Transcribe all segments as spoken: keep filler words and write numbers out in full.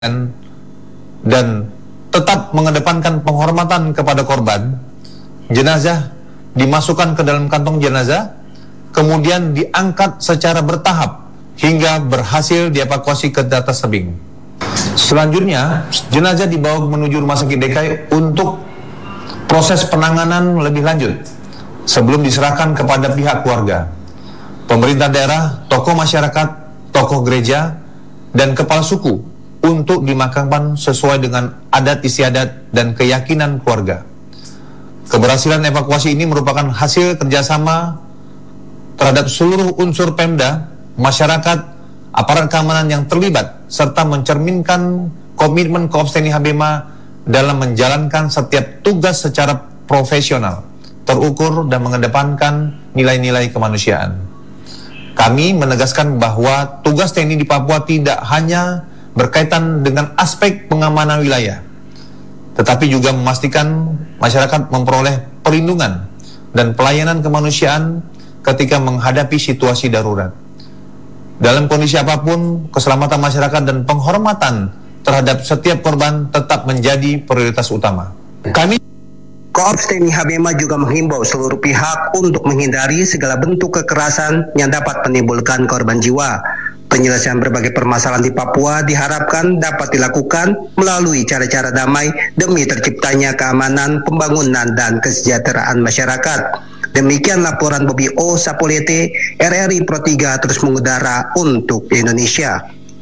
dan tetap mengedepankan penghormatan kepada korban, jenazah dimasukkan ke dalam kantong jenazah, kemudian diangkat secara bertahap hingga berhasil dievakuasi ke atas tebing. Selanjutnya, jenazah dibawa menuju Rumah Sakit D K I untuk proses penanganan lebih lanjut sebelum diserahkan kepada pihak keluarga, pemerintah daerah, tokoh masyarakat, tokoh gereja, dan kepala suku untuk dimakamkan sesuai dengan adat istiadat dan keyakinan keluarga. Keberhasilan evakuasi ini merupakan hasil kerjasama terhadap seluruh unsur Pemda, masyarakat, aparat keamanan yang terlibat, serta mencerminkan komitmen Korps T N I Habema dalam menjalankan setiap tugas secara profesional, terukur, dan mengedepankan nilai-nilai kemanusiaan. Kami menegaskan bahwa tugas T N I di Papua tidak hanya berkaitan dengan aspek pengamanan wilayah, tetapi juga memastikan masyarakat memperoleh perlindungan dan pelayanan kemanusiaan ketika menghadapi situasi darurat. Dalam kondisi apapun, keselamatan masyarakat dan penghormatan terhadap setiap korban tetap menjadi prioritas utama. Kami Korps T N I Habema juga menghimbau seluruh pihak untuk menghindari segala bentuk kekerasan yang dapat menimbulkan korban jiwa. Penyelesaian berbagai permasalahan di Papua diharapkan dapat dilakukan melalui cara-cara damai demi terciptanya keamanan, pembangunan, dan kesejahteraan masyarakat. Demikian laporan Bobi O. Sapolete, R R I Pro tiga terus mengudara untuk Indonesia.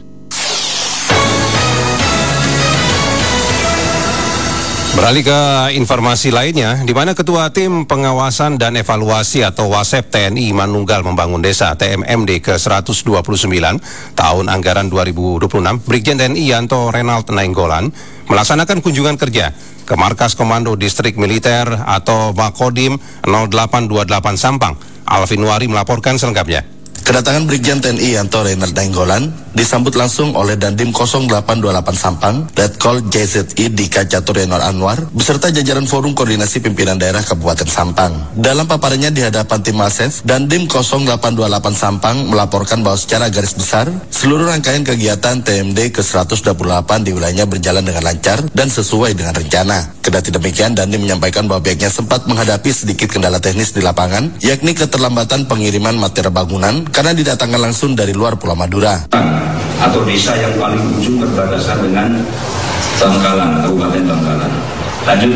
Beralih ke informasi lainnya, di mana Ketua Tim Pengawasan dan Evaluasi atau WASEP T N I Manunggal Membangun Desa T M M D ke seratus dua puluh sembilan tahun anggaran dua ribu dua puluh enam, Brigjen T N I Yanto Renald Nainggolan melaksanakan kunjungan kerja ke Markas Komando Distrik Militer atau Makodim nol delapan dua delapan Sampang. Alvin Wari melaporkan selengkapnya. Kedatangan Brigjen T N I Yanto Renald Nainggolan disambut langsung oleh Dandim nol delapan dua delapan Sampang, Letkol J Z I Dika Caturyanor Anwar, beserta jajaran Forum Koordinasi Pimpinan Daerah Kabupaten Sampang. Dalam paparannya di hadapan tim WASEP, Dandim nol delapan dua delapan Sampang melaporkan bahwa secara garis besar, seluruh rangkaian kegiatan T M D ke seratus dua puluh delapan di wilayahnya berjalan dengan lancar dan sesuai dengan rencana. Kendati demikian, Dandim menyampaikan bahwa pihaknya sempat menghadapi sedikit kendala teknis di lapangan, yakni keterlambatan pengiriman materi bangunan karena didatangkan langsung dari luar Pulau Madura. Atau desa yang paling ujung berbatasan dengan Bangkalan, Kabupaten Bangkalan. Lanjut,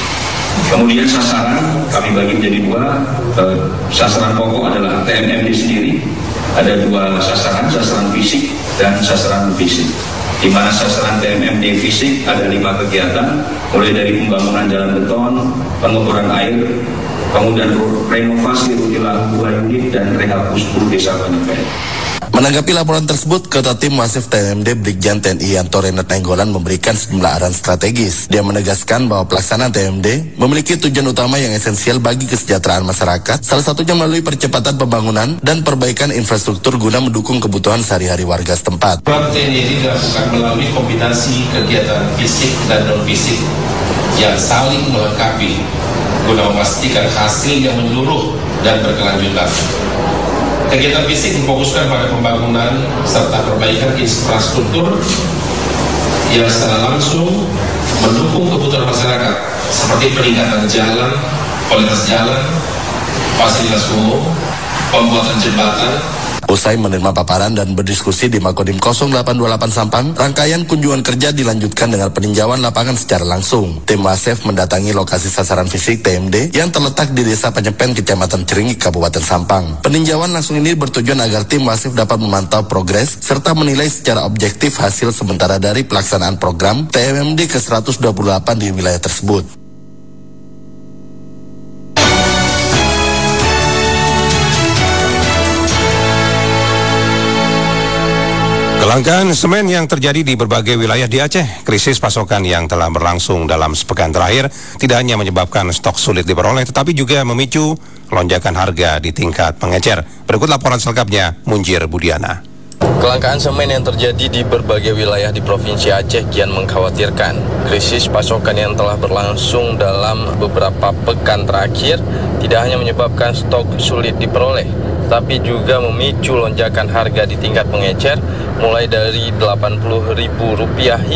kemudian sasaran kami bagi menjadi dua. Eh, sasaran pokok adalah T M M D sendiri. Ada dua sasaran, sasaran fisik dan sasaran fisik. Di mana sasaran T M M D fisik ada lima kegiatan, mulai dari pembangunan jalan beton, pengukuran air, kemudian renovasi rutin dua unit dan rehabilitasi desa Panyepen. Menanggapi laporan tersebut, Ketua Tim WASEP T M D Brigjen T N I Yanto Renald Nainggolan memberikan sejumlah arahan strategis. Dia menegaskan bahwa pelaksanaan T M D memiliki tujuan utama yang esensial bagi kesejahteraan masyarakat, salah satunya melalui percepatan pembangunan dan perbaikan infrastruktur guna mendukung kebutuhan sehari-hari warga setempat. Program T N D dilakukan melalui kombinasi kegiatan fisik dan non-fisik yang saling melengkapi guna memastikan hasil yang menyeluruh dan berkelanjutan. Kegiatan fisik difokuskan pada pembangunan serta perbaikan infrastruktur yang secara langsung mendukung kebutuhan masyarakat seperti peningkatan jalan, kualitas jalan, fasilitas umum, pembuatan jembatan. Usai menerima paparan dan berdiskusi di Makodim nol delapan dua delapan Sampang, rangkaian kunjungan kerja dilanjutkan dengan peninjauan lapangan secara langsung. Tim WASEP mendatangi lokasi sasaran fisik T M D yang terletak di Desa Panyepen, Kecamatan Ciringik, Kabupaten Sampang. Peninjauan langsung ini bertujuan agar tim WASEP dapat memantau progres serta menilai secara objektif hasil sementara dari pelaksanaan program T M M D ke seratus dua puluh delapan di wilayah tersebut. Kelangkaan semen yang terjadi di berbagai wilayah di Aceh, krisis pasokan yang telah berlangsung dalam sepekan terakhir tidak hanya menyebabkan stok sulit diperoleh, tetapi juga memicu lonjakan harga di tingkat pengecer. Berikut laporan selengkapnya, Munjir Budiana. Kelangkaan semen yang terjadi di berbagai wilayah di Provinsi Aceh kian mengkhawatirkan. Krisis pasokan yang telah berlangsung dalam beberapa pekan terakhir tidak hanya menyebabkan stok sulit diperoleh, tapi juga memicu lonjakan harga di tingkat pengecer mulai dari delapan puluh ribu rupiah